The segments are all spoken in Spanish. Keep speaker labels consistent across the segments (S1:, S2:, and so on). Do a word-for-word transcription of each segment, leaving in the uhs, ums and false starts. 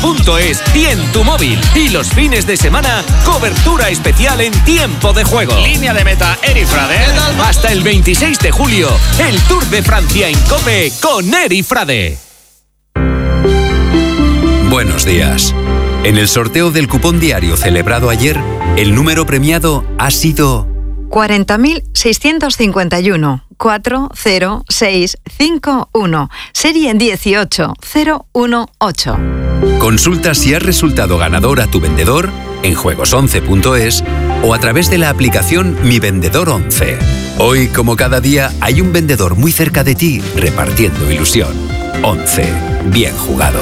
S1: punto es y en tu móvil. Y los fines de semana, cobertura especial en tiempo de juego.
S2: Línea de meta, Eri Frade.
S1: Hasta el veintiséis de julio, el Tour de Francia en COPE con Eri Frade.
S3: Buenos días. En el sorteo del cupón diario celebrado ayer, el número premiado ha sido
S4: cuarenta mil seiscientos cincuenta y uno, cuatro cero seis cinco uno, serie dieciocho cero uno ocho.
S3: Consulta si has resultado ganador a tu vendedor en juegos once punto es o a través de la aplicación Mi Vendedor once. Hoy, como cada día, hay un vendedor muy cerca de ti repartiendo ilusión. once. Bien jugado.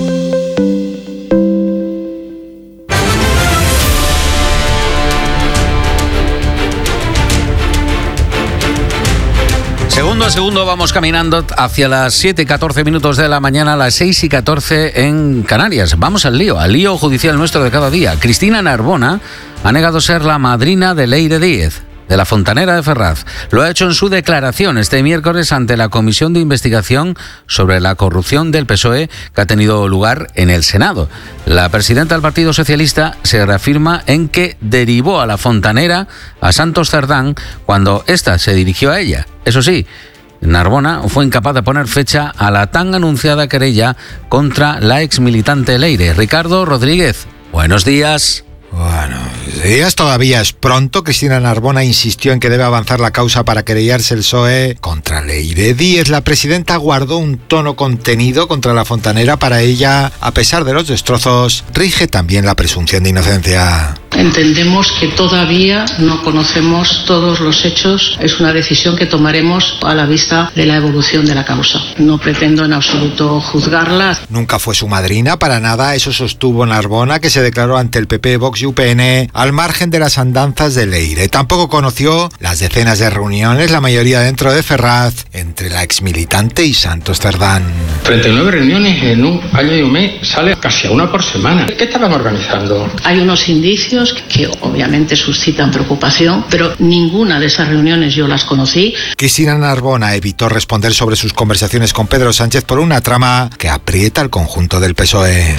S2: Segundo a segundo vamos caminando hacia las siete y catorce minutos de la mañana, las seis y catorce en Canarias. Vamos al lío, al lío judicial nuestro de cada día. Cristina Narbona ha negado ser la madrina de Leire Díez, de la Fontanera de Ferraz. Lo ha hecho en su declaración este miércoles ante la Comisión de Investigación sobre la Corrupción del P S O E que ha tenido lugar en el Senado. La presidenta del Partido Socialista se reafirma en que derivó a la Fontanera a Santos Cerdán cuando ésta se dirigió a ella. Eso sí, Narbona fue incapaz de poner fecha a la tan anunciada querella contra la exmilitante Leire. Ricardo Rodríguez, buenos días.
S5: Bueno, días todavía es pronto. Cristina Narbona insistió en que debe avanzar la causa para querellarse el P S O E contra Leire Díez. La presidenta guardó un tono contenido contra la Fontanera. Para ella, a pesar de los destrozos, rige también la presunción de inocencia.
S6: Entendemos que todavía no conocemos todos los hechos. Es una decisión que tomaremos a la vista de la evolución de la causa. No pretendo en absoluto juzgarla.
S5: Nunca fue su madrina, para nada. Eso sostuvo Narbona, que se declaró ante el P P, Vox y U P N al margen de las andanzas de Leire. Tampoco conoció las decenas de reuniones, la mayoría dentro de Ferraz, entre la exmilitante y Santos Cerdán.
S7: treinta y nueve reuniones en un año y un mes, sale casi a una por semana. ¿Qué estaban organizando?
S6: Hay unos indicios que obviamente suscitan preocupación, pero ninguna de esas reuniones yo las conocí.
S5: Cristina Narbona evitó responder sobre sus conversaciones con Pedro Sánchez por una trama que aprieta al conjunto del P S O E.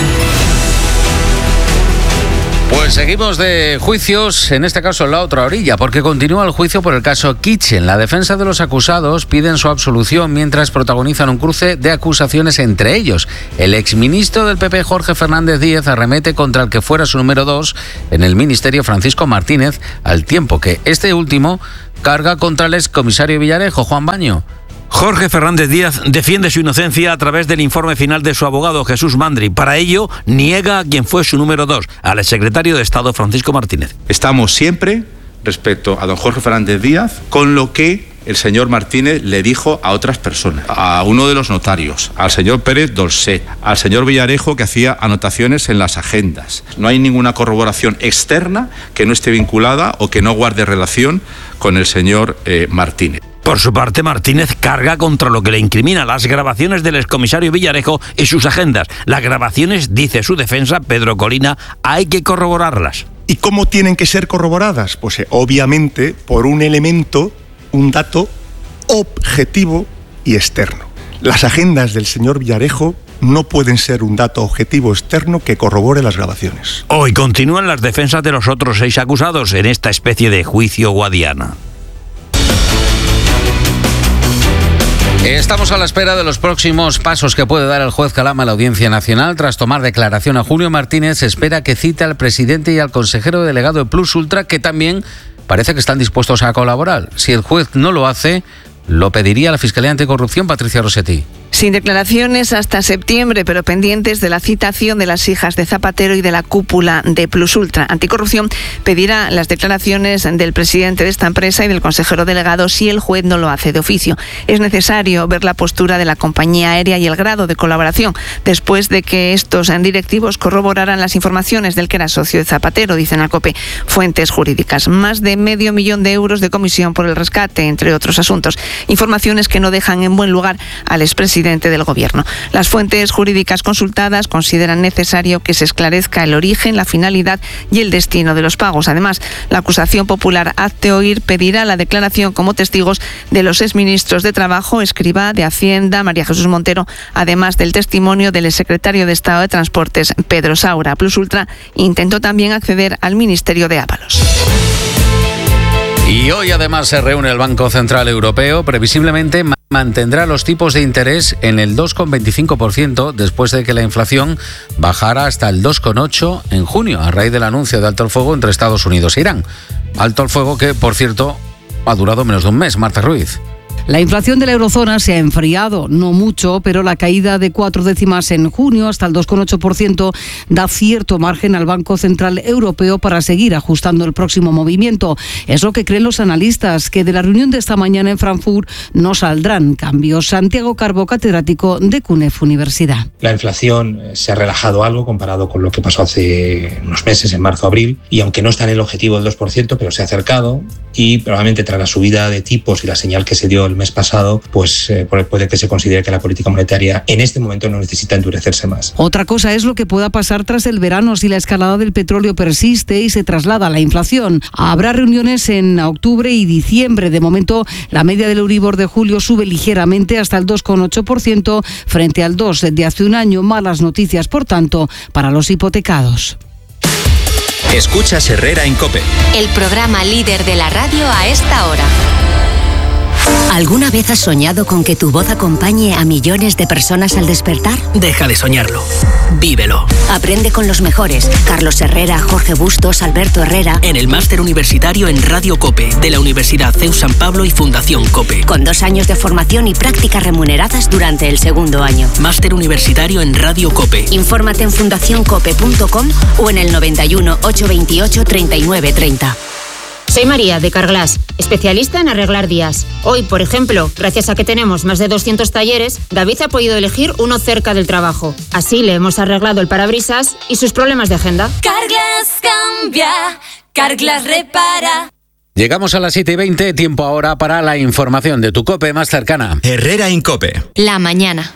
S2: Pues seguimos de juicios, en este caso en la otra orilla, porque continúa el juicio por el caso Kitchen. La defensa de los acusados piden su absolución mientras protagonizan un cruce de acusaciones entre ellos. El exministro del P P, Jorge Fernández Díez, arremete contra el que fuera su número dos en el ministerio, Francisco Martínez, al tiempo que este último carga contra el excomisario Villarejo, Juan Baño.
S8: Jorge Fernández Díaz defiende su inocencia a través del informe final de su abogado Jesús Mandri. Para ello, niega a quien fue su número dos, al exsecretario de Estado Francisco Martínez.
S9: Estamos siempre, respecto a don Jorge Fernández Díaz, con lo que el señor Martínez le dijo a otras personas, a uno de los notarios, al señor Pérez Dolcet, al señor Villarejo, que hacía anotaciones en las agendas. No hay ninguna corroboración externa que no esté vinculada o que no guarde relación con el señor eh, Martínez.
S8: Por su parte, Martínez carga contra lo que le incrimina las grabaciones del excomisario Villarejo y sus agendas. Las grabaciones, dice su defensa, Pedro Colina, hay que corroborarlas.
S10: ¿Y cómo tienen que ser corroboradas? Pues eh, obviamente por un elemento, un dato objetivo y externo. Las agendas del señor Villarejo no pueden ser un dato objetivo externo que corrobore las grabaciones.
S8: Hoy continúan las defensas de los otros seis acusados en esta especie de juicio guadiana.
S2: Estamos a la espera de los próximos pasos que puede dar el juez Calama a la Audiencia Nacional. Tras tomar declaración a Julio Martínez, se espera que cite al presidente y al consejero delegado de Plus Ultra, que también parece que están dispuestos a colaborar. Si el juez no lo hace, lo pediría la Fiscalía Anticorrupción, Patricia Rossetti.
S11: Sin declaraciones hasta septiembre, pero pendientes de la citación de las hijas de Zapatero y de la cúpula de Plus Ultra. Anticorrupción pedirá las declaraciones del presidente de esta empresa y del consejero delegado si el juez no lo hace de oficio. Es necesario ver la postura de la compañía aérea y el grado de colaboración después de que estos directivos corroboraran las informaciones del que era socio de Zapatero, dicen al COPE fuentes jurídicas. Más de medio millón de euros de comisión por el rescate, entre otros asuntos. Informaciones que no dejan en buen lugar al expresidente presidente del Gobierno. Las fuentes jurídicas consultadas consideran necesario que se esclarezca el origen, la finalidad y el destino de los pagos. Además, la acusación popular Hazte Oír pedirá la declaración como testigos de los exministros de Trabajo, Escrivá, de Hacienda, María Jesús Montero, además del testimonio del exsecretario de Estado de Transportes, Pedro Saura. Plus Ultra intentó también acceder al Ministerio de Ábalos.
S2: Y hoy además se reúne el Banco Central Europeo. Previsiblemente mantendrá los tipos de interés en el dos coma veinticinco por ciento después de que la inflación bajara hasta el dos coma ocho por ciento en junio, a raíz del anuncio de alto el fuego entre Estados Unidos e Irán. Alto el fuego que, por cierto, ha durado menos de un mes. Marta Ruiz.
S12: La inflación de la eurozona se ha enfriado, no mucho, pero la caída de cuatro décimas en junio hasta el dos coma ocho por ciento da cierto margen al Banco Central Europeo para seguir ajustando el próximo movimiento. Es lo que creen los analistas, que de la reunión de esta mañana en Frankfurt no saldrán cambios. Santiago Carbo, catedrático de CUNEF Universidad.
S13: La inflación se ha relajado algo comparado con lo que pasó hace unos meses, en marzo-abril, y aunque no está en el objetivo del dos por ciento, pero se ha acercado, y probablemente tras la subida de tipos y la señal que se dio el mes pasado, pues eh, puede que se considere que la política monetaria en este momento no necesita endurecerse más.
S12: Otra cosa es lo que pueda pasar tras el verano si la escalada del petróleo persiste y se traslada a la inflación. Habrá reuniones en octubre y diciembre. De momento, la media del Euribor de julio sube ligeramente hasta el dos coma ocho por ciento frente al dos por ciento de hace un año. Malas noticias, por tanto, para los hipotecados.
S1: Escuchas Herrera en COPE.
S14: El programa líder de la radio a esta hora.
S15: ¿Alguna vez has soñado con que tu voz acompañe a millones de personas al despertar?
S16: Deja de soñarlo. Vívelo.
S15: Aprende con los mejores. Carlos Herrera, Jorge Bustos, Alberto Herrera.
S16: En el máster universitario en Radio COPE de la Universidad C E U San Pablo y Fundación COPE.
S15: Con dos años de formación y prácticas remuneradas durante el segundo año.
S16: Máster universitario en Radio COPE.
S15: Infórmate en fundación cope punto com o en el noventa y uno, ochocientos veintiocho, treinta y nueve treinta.
S17: Soy María, de Carglass, especialista en arreglar días. Hoy, por ejemplo, gracias a que tenemos más de doscientos talleres, David ha podido elegir uno cerca del trabajo. Así le hemos arreglado el parabrisas y sus problemas de agenda.
S18: Carglass cambia, Carglass repara.
S2: Llegamos a las siete y veinte, tiempo ahora para la información de tu COPE más cercana.
S1: Herrera en COPE.
S14: La mañana.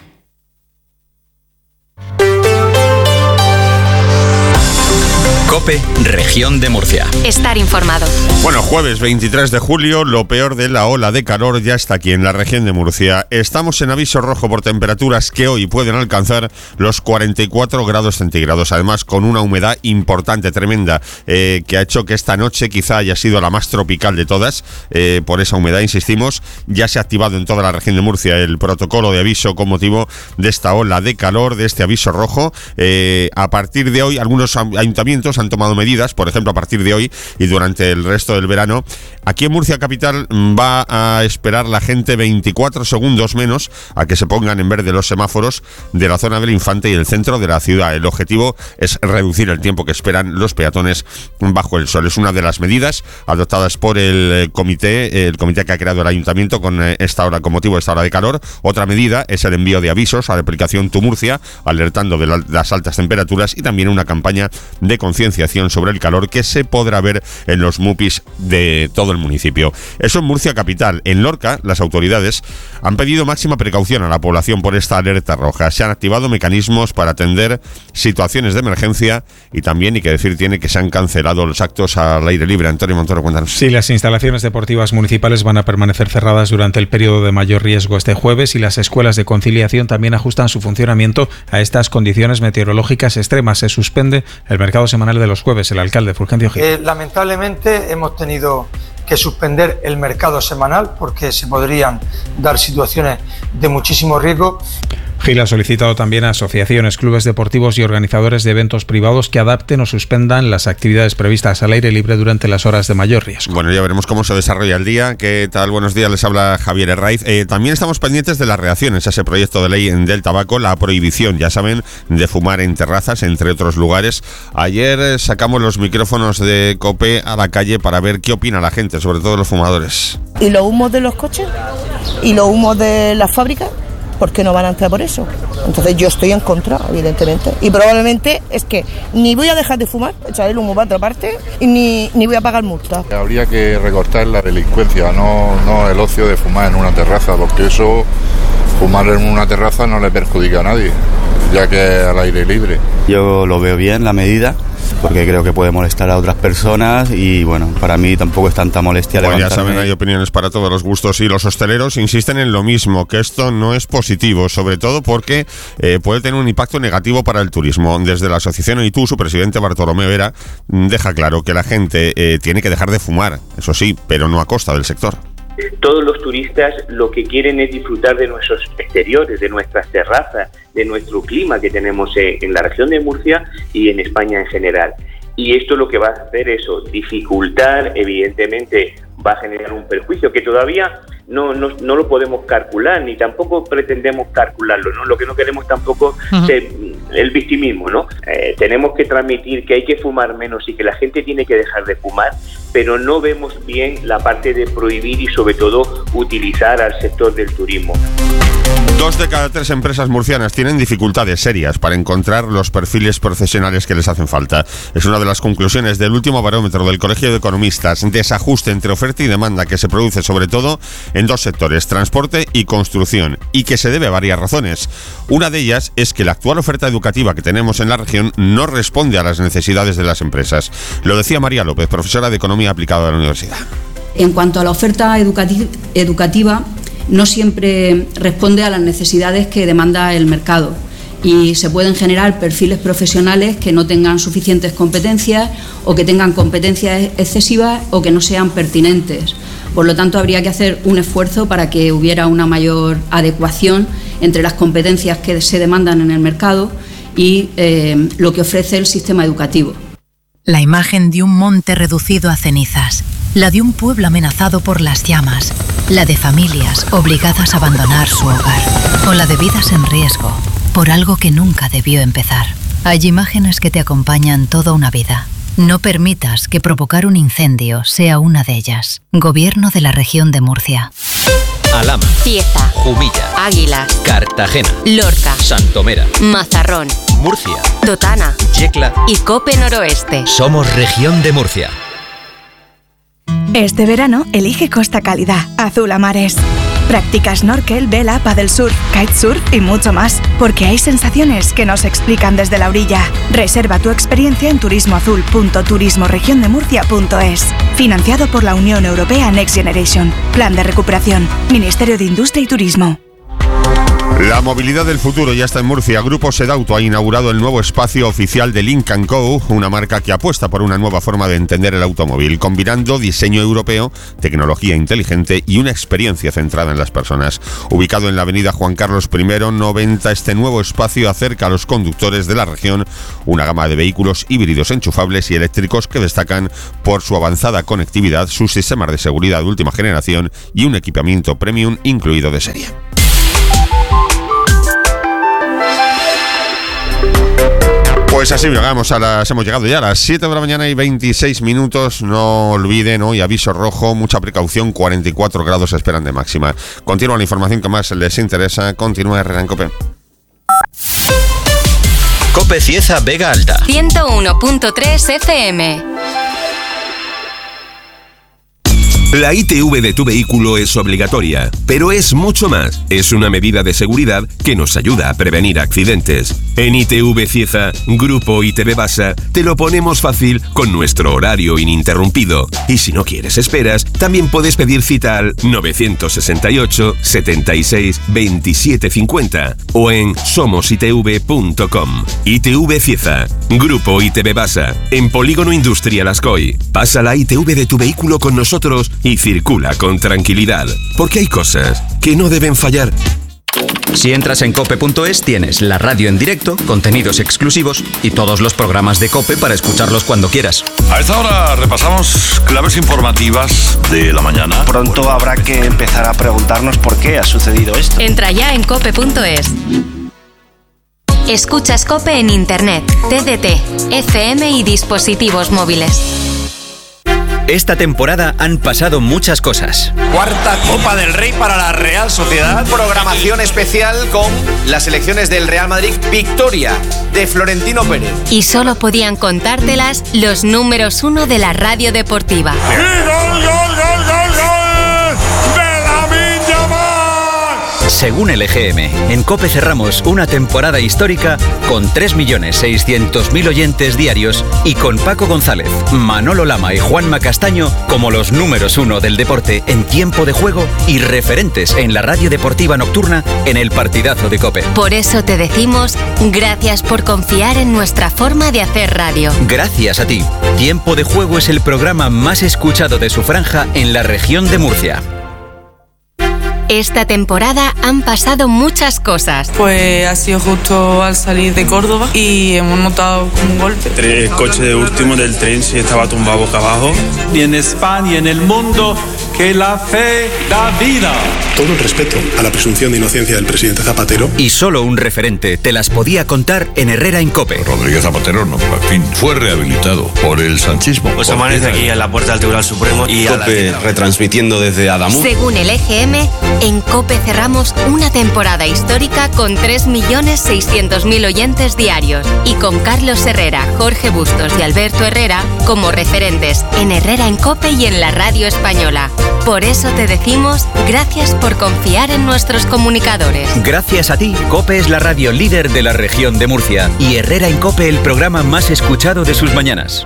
S1: COPE, Región de Murcia.
S14: Estar informado.
S19: Bueno, jueves veintitrés de julio, lo peor de la ola de calor ya está aquí en la región de Murcia. Estamos en aviso rojo por temperaturas que hoy pueden alcanzar los cuarenta y cuatro grados centígrados. Además, con una humedad importante, tremenda, eh, que ha hecho que esta noche quizá haya sido la más tropical de todas. Eh, por esa humedad, insistimos, ya se ha activado en toda la región de Murcia el protocolo de aviso con motivo de esta ola de calor, de este aviso rojo. Eh, a partir de hoy, algunos ayuntamientos han tomado medidas, por ejemplo, a partir de hoy y durante el resto del verano. Aquí en Murcia capital va a esperar la gente veinticuatro segundos menos a que se pongan en verde los semáforos de la zona del Infante y el centro de la ciudad. El objetivo es reducir el tiempo que esperan los peatones bajo el sol. Es una de las medidas adoptadas por el comité, el comité que ha creado el ayuntamiento con esta hora, con motivo de esta hora de calor. Otra medida es el envío de avisos a la aplicación Tu Murcia, alertando de la, las altas temperaturas, y también una campaña de concienciación sobre el calor que se podrá ver en los MUPIs de todo el municipio. Eso en Murcia capital. En Lorca, las autoridades han pedido máxima precaución a la población por esta alerta roja. Se han activado mecanismos para atender situaciones de emergencia y también, y que decir tiene, que se han cancelado los actos al aire libre. Antonio Montoro, cuéntanos.
S20: Sí, las instalaciones deportivas municipales van a permanecer cerradas durante el periodo de mayor riesgo este jueves, y las escuelas de conciliación también ajustan su funcionamiento a estas condiciones meteorológicas extremas. Se suspende el mercado semanal de los jueves. El alcalde Fulgencio Gil.
S21: Eh, lamentablemente hemos tenido que suspender el mercado semanal porque se podrían dar situaciones de muchísimo riesgo.
S20: Gil ha solicitado también a asociaciones, clubes deportivos y organizadores de eventos privados que adapten o suspendan las actividades previstas al aire libre durante las horas de mayor riesgo.
S19: Bueno, ya veremos cómo se desarrolla el día. ¿Qué tal? Buenos días, les habla Javier Herraiz. Eh, también estamos pendientes de las reacciones a ese proyecto de ley del tabaco, la prohibición, ya saben, de fumar en terrazas, entre otros lugares. Ayer eh, sacamos los micrófonos de COPE a la calle para ver qué opina la gente, sobre todo los fumadores.
S22: ¿Y los humos de los coches? ¿Y los humos de las fábricas? ¿Por qué no van a entrar por eso? Entonces yo estoy en contra, evidentemente. Y probablemente es que ni voy a dejar de fumar, echaré el humo para otra parte, y ni, ni voy a pagar multa.
S23: Habría que recortar la delincuencia, no, no el ocio de fumar en una terraza, porque eso
S3: Fumar en una terraza no le perjudica a nadie, ya que es al aire libre.
S4: Yo lo veo bien, la medida, porque creo que puede molestar a otras personas y bueno, para mí tampoco es tanta molestia
S19: Bueno,
S4: levantarme.
S19: ya saben, hay opiniones para todos los gustos y los hosteleros insisten en lo mismo, que esto no es positivo, sobre todo porque eh, puede tener un impacto negativo para el turismo. Desde la asociación O I T U, su presidente Bartolomé Vera deja claro que la gente eh, tiene que dejar de fumar, eso sí, pero no a costa del sector.
S23: Todos los turistas lo que quieren es disfrutar de nuestros exteriores, de nuestras terrazas, de nuestro clima que tenemos en, en la región de Murcia y en España en general. Y esto lo que va a hacer eso, dificultar, evidentemente va a generar un perjuicio que todavía no, no, no lo podemos calcular, ni tampoco pretendemos calcularlo, ¿no? Lo que no queremos tampoco es uh-huh. el victimismo, ¿no? Eh, tenemos que transmitir que hay que fumar menos y que la gente tiene que dejar de fumar, pero no vemos bien la parte de prohibir y sobre todo utilizar al sector del turismo.
S19: Dos de cada tres empresas murcianas tienen dificultades serias para encontrar los perfiles profesionales que les hacen falta. Es una de las conclusiones del último barómetro del Colegio de Economistas. Desajuste entre oferta y demanda que se produce sobre todo en dos sectores, transporte y construcción, y que se debe a varias razones. Una de ellas es que la actual oferta educativa que tenemos en la región no responde a las necesidades de las empresas. Lo decía María López, profesora de Economía aplicada de la universidad.
S24: En cuanto a la oferta educati- educativa, no siempre responde a las necesidades que demanda el mercado y se pueden generar perfiles profesionales que no tengan suficientes competencias o que tengan competencias excesivas o que no sean pertinentes. Por lo tanto, habría que hacer un esfuerzo para que hubiera una mayor adecuación entre las competencias que se demandan en el mercado y eh, lo que ofrece el sistema educativo.
S25: La imagen de un monte reducido a cenizas, la de un pueblo amenazado por las llamas, la de familias obligadas a abandonar su hogar, o la de vidas en riesgo por algo que nunca debió empezar. Hay imágenes que te acompañan toda una vida. No permitas que provocar un incendio sea una de ellas. Gobierno de la Región de Murcia.
S1: Alhama,
S14: Cieza,
S1: Jumilla,
S14: Águila,
S1: Cartagena,
S14: Lorca,
S1: Santomera,
S14: Mazarrón,
S1: Murcia,
S14: Totana,
S1: Yecla
S14: y Cope Noroeste.
S1: Somos Región de Murcia.
S26: Este verano elige Costa Cálida, azul a mares. Practica snorkel, vela, paddle surf, kitesurf y mucho más, porque hay sensaciones que no se explican desde la orilla. Reserva tu experiencia en turismoazul punto turismo región de murcia punto es. Financiado por la Unión Europea Next Generation. Plan de recuperación. Ministerio de Industria y Turismo.
S19: La movilidad del futuro ya está en Murcia. Grupo Sedauto ha inaugurado el nuevo espacio oficial de Lynk and Co, una marca que apuesta por una nueva forma de entender el automóvil, combinando diseño europeo, tecnología inteligente y una experiencia centrada en las personas. Ubicado en la avenida Juan Carlos primero noventa, este nuevo espacio acerca a los conductores de la región una gama de vehículos híbridos enchufables y eléctricos que destacan por su avanzada conectividad, sus sistemas de seguridad de última generación y un equipamiento premium incluido de serie. Pues así llegamos a las, hemos llegado ya a las siete de la mañana y veintiséis minutos. No olviden, hoy aviso rojo, mucha precaución, cuarenta y cuatro grados se esperan de máxima. Continúa la información que más les interesa. Continúa Herrera en Cope.
S1: Cope Cieza Vega Alta.
S14: ciento uno punto tres F M.
S27: La I T V de tu vehículo es obligatoria, pero es mucho más. Es una medida de seguridad que nos ayuda a prevenir accidentes. En I T V Cieza, Grupo I T V Basa, te lo ponemos fácil con nuestro horario ininterrumpido. Y si no quieres esperas, también puedes pedir cita al nueve seis ocho, setenta y seis, veintisiete cincuenta o en somos i t v punto com. I T V Cieza, Grupo I T V Basa, en Polígono Industrial Ascoy. Pasa la I T V de tu vehículo con nosotros y circula con tranquilidad, porque hay cosas que no deben fallar.
S1: Si entras en cope punto es tienes la radio en directo, contenidos exclusivos y todos los programas de COPE para escucharlos cuando quieras.
S28: A esta hora repasamos claves informativas de la mañana.
S29: Pronto habrá que empezar a preguntarnos por qué ha sucedido esto.
S14: Entra ya en cope punto es. Escuchas COPE en Internet, T D T, F M y dispositivos móviles.
S1: Esta temporada han pasado muchas cosas.
S30: Cuarta Copa del Rey para la Real Sociedad. Programación especial con las selecciones del Real Madrid. Victoria de Florentino Pérez.
S14: Y solo podían contártelas los números uno de la radio deportiva.
S30: ¡Y gol, gol, gol, gol, gol! ¡De Lamine Yamal!
S1: Según el E G M, en COPE cerramos una temporada histórica con tres millones seiscientos mil oyentes diarios y con Paco González, Manolo Lama y Juanma Castaño como los números uno del deporte en tiempo de juego y referentes en la radio deportiva nocturna en el partidazo de COPE.
S14: Por eso te decimos gracias por confiar en nuestra forma de hacer radio.
S1: Gracias a ti. Tiempo de Juego es el programa más escuchado de su franja en la región de Murcia.
S14: Esta temporada han pasado muchas cosas.
S5: Pues ha sido justo al salir de Córdoba y hemos notado un golpe.
S6: El coche de último del tren sí estaba tumbado boca abajo.
S7: Y en España y en el mundo, que la fe da vida.
S8: Todo el respeto a la presunción de inocencia del presidente Zapatero.
S1: Y solo un referente te las podía contar en Herrera en COPE.
S28: Rodríguez Zapatero, no, en fin, fue rehabilitado por el sanchismo.
S30: Pues amanece aquí en la puerta del Tribunal Supremo y
S9: COPE a la... retransmitiendo desde Adamuz.
S14: Según el E G M, en COPE cerramos una temporada histórica con tres millones seiscientos mil oyentes diarios y con Carlos Herrera, Jorge Bustos y Alberto Herrera como referentes en Herrera en COPE y en la radio española. Por eso te decimos gracias por confiar en nuestros comunicadores.
S1: Gracias a ti, COPE es la radio líder de la región de Murcia y Herrera en COPE el programa más escuchado de sus mañanas.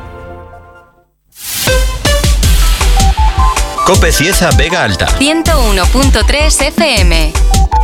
S1: COPE Cieza Vega Alta.
S14: ciento uno punto tres F M.